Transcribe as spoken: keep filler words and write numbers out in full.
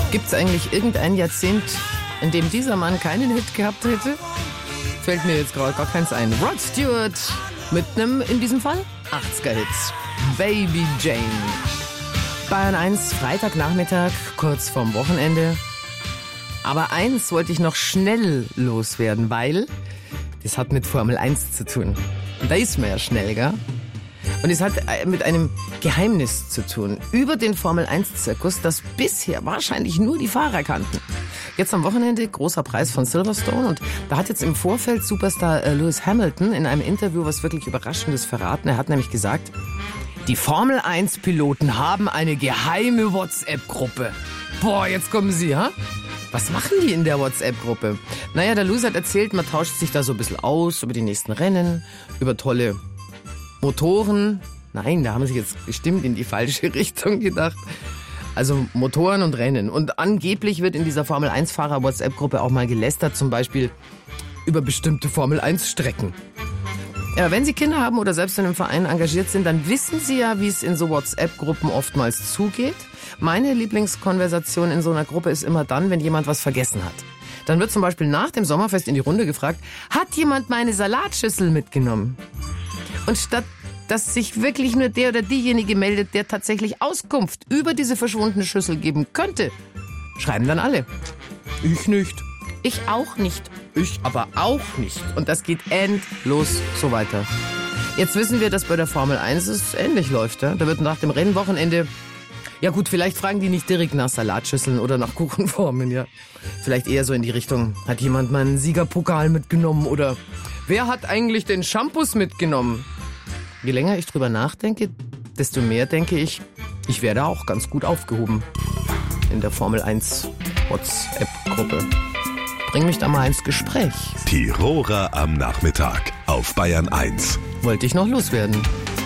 Gibt es eigentlich irgendein Jahrzehnt, in dem dieser Mann keinen Hit gehabt hätte? Fällt mir jetzt gerade gar keins ein. Rod Stewart mit einem, in diesem Fall, achtziger-Hit. Baby Jane. Bayern eins, Freitagnachmittag, kurz vorm Wochenende. Aber eins wollte ich noch schnell loswerden, weil das hat mit Formel eins zu tun. Und da ist man ja schnell, gell? Und es hat mit einem Geheimnis zu tun. Über den Formel eins Zirkus, das bisher wahrscheinlich nur die Fahrer kannten. Jetzt am Wochenende großer Preis von Silverstone. Und da hat jetzt im Vorfeld Superstar Lewis Hamilton in einem Interview was wirklich Überraschendes verraten. Er hat nämlich gesagt, die Formel eins Piloten haben eine geheime WhatsApp-Gruppe. Boah, jetzt kommen sie, ha? Was machen die in der WhatsApp-Gruppe? Naja, der Lewis hat erzählt, man tauscht sich da so ein bisschen aus über die nächsten Rennen, über tolle Motoren. Nein, da haben sie jetzt bestimmt in die falsche Richtung gedacht. Also Motoren und Rennen. Und angeblich wird in dieser Formel eins Fahrer WhatsApp-Gruppe auch mal gelästert, zum Beispiel über bestimmte Formel eins Strecken. Ja, wenn Sie Kinder haben oder selbst in einem Verein engagiert sind, dann wissen Sie ja, wie es in so WhatsApp-Gruppen oftmals zugeht. Meine Lieblingskonversation in so einer Gruppe ist immer dann, wenn jemand was vergessen hat. Dann wird zum Beispiel nach dem Sommerfest in die Runde gefragt, hat jemand meine Salatschüssel mitgenommen? Und statt dass sich wirklich nur der oder diejenige meldet, der tatsächlich Auskunft über diese verschwundene Schüssel geben könnte, schreiben dann alle. Ich nicht. Ich auch nicht. Ich aber auch nicht. Und das geht endlos so weiter. Jetzt wissen wir, dass bei der Formel eins es ähnlich läuft. Ja? Da wird nach dem Rennwochenende, ja gut, vielleicht fragen die nicht direkt nach Salatschüsseln oder nach Kuchenformen. Ja, vielleicht eher so in die Richtung, hat jemand meinen Siegerpokal mitgenommen oder wer hat eigentlich den Shampoos mitgenommen? Je länger ich drüber nachdenke, desto mehr denke ich, ich werde auch ganz gut aufgehoben in der Formel eins WhatsApp-Gruppe. Bring mich da mal ins Gespräch. Tiroler am Nachmittag auf Bayern eins. Wollte ich noch loswerden.